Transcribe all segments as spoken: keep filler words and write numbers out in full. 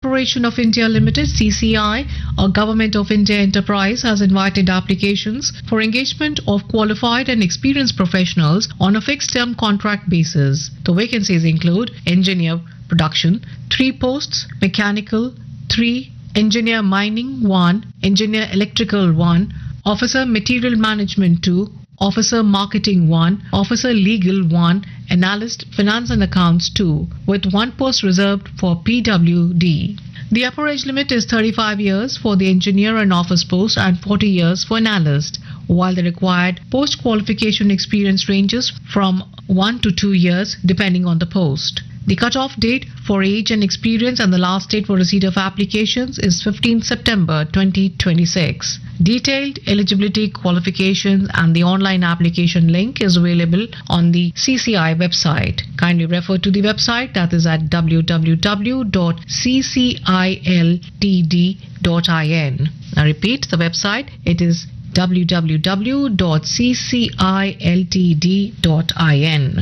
Corporation of India Limited C C I, a Government of India enterprise, has invited applications for engagement of qualified and experienced professionals on a fixed term contract basis. The vacancies include engineer production, three posts, mechanical, three, engineer mining, one, engineer electrical, one, officer material management, two, officer marketing, one, officer legal, one, analyst finance and accounts, two, with one post reserved for P W D. The upper age limit is thirty-five years for the engineer and office post and forty years for analyst, while the required post qualification experience ranges from one to two years depending on the post. The cut-off date for age and experience and the last date for receipt of applications is fifteenth September twenty twenty-six. Detailed eligibility qualifications and the online application link is available on the C C I website. Kindly refer to the website, that is at w w w dot c c i l t d dot i n. I repeat the website, it is w w w dot c c i l t d dot i n.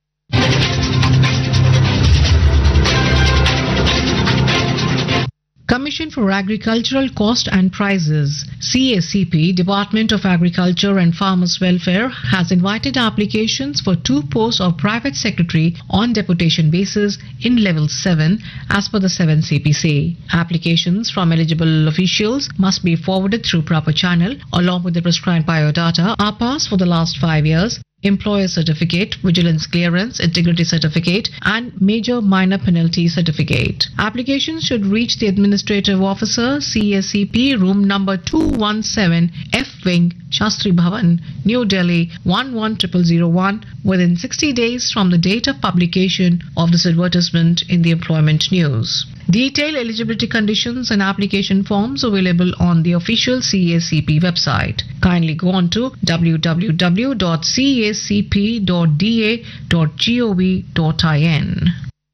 Commission for Agricultural Cost and Prices, C A C P, Department of Agriculture and Farmers Welfare, has invited applications for two posts of private secretary on deputation basis in level seven as per the seventh C P C. Applications from eligible officials must be forwarded through proper channel along with the prescribed biodata, are passed for the last five years, employer certificate, vigilance clearance, integrity certificate, and major minor penalty certificate. Applications should reach the administrative officer, C A C P, room number two one seven, F Wing, Shastri Bhavan, New Delhi one one zero zero zero one within sixty days from the date of publication of this advertisement in the employment news. Detailed eligibility conditions and application forms available on the official C A C P website. Kindly go on to w w w dot c a c p dot d a dot gov dot i n.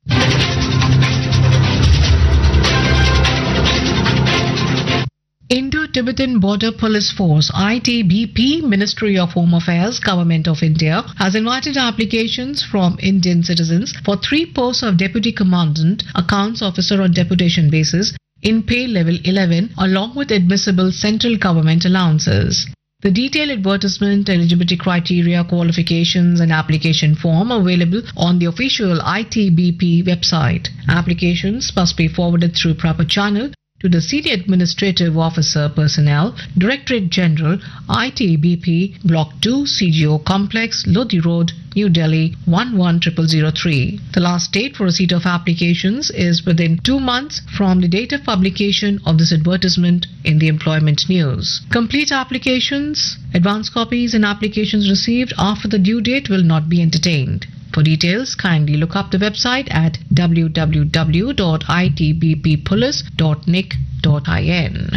Indo-Tibetan Border Police Force I T B P, Ministry of Home Affairs, Government of India, has invited applications from Indian citizens for three posts of Deputy Commandant, Accounts Officer on deputation basis in pay level eleven along with admissible central government allowances. The detailed advertisement, eligibility criteria, qualifications and application form are available on the official I T B P website. Applications must be forwarded through proper channel to the Senior Administrative Officer Personnel, Directorate General, I T B P, Block two, C G O Complex, Lodi Road, New Delhi one one zero zero zero three. The last date for receipt of applications is within two months from the date of publication of this advertisement in the employment news. Complete applications, advance copies and applications received after the due date will not be entertained. For details, kindly look up the website at w w w dot i t b p police dot n i c dot i n.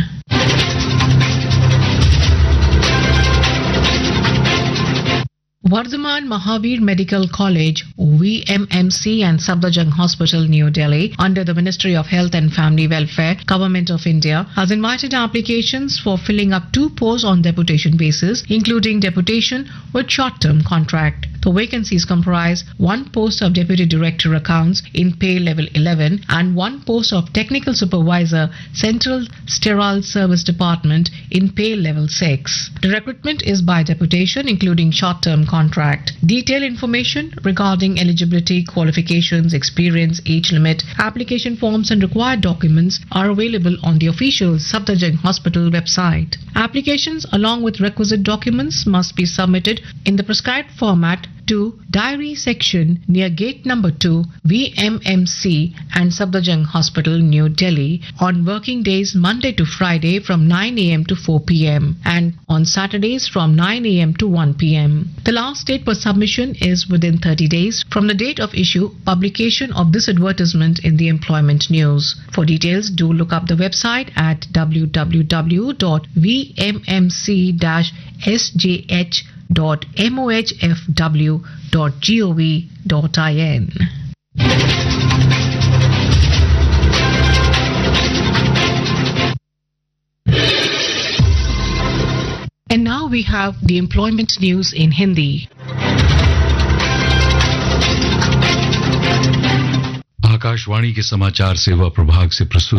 Vardhaman Mahavir Medical College, V M M C and Safdarjung Hospital, New Delhi, under the Ministry of Health and Family Welfare, Government of India, has invited applications for filling up two posts on deputation basis, including deputation with short-term contract. The vacancies comprise one post of Deputy Director Accounts in pay level eleven and one post of Technical Supervisor, Central Sterile Service Department in pay level six. The recruitment is by deputation, including short-term contract. Detailed information regarding eligibility, qualifications, experience, age limit, application forms and required documents are available on the official Safdarjung Hospital website. Applications along with requisite documents must be submitted in the prescribed format to Diary Section near Gate Number two, V M M C and Safdarjung Hospital, New Delhi on working days Monday to Friday from nine a m to four p m and on Saturdays from nine a m to one p m. The last date for submission is within thirty days from the date of issue publication of this advertisement in the employment news. For details, do look up the website at w w w dot v m m c dash s j h dot mohfw dot gov dot i n. And now we have the employment news in Hindi. Akashvani के समाचार सेवा प्रभाग से प्रस्तुत